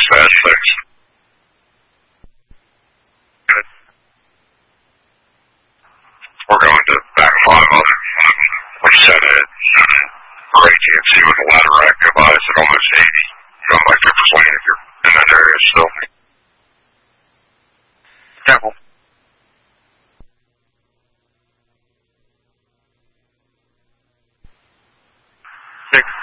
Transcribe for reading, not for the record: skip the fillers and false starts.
fast 6. Good. We're going to back 5 up. We're set at for AT&T with a ladder rack.